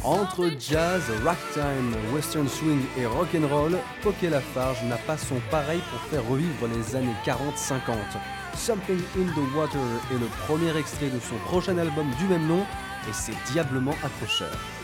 Entre jazz, ragtime, western swing et rock'n'roll, Poké Lafarge n'a pas son pareil pour faire revivre les années 40-50. Something in the Water est le premier extrait de son prochain album du même nom et c'est diablement accrocheur.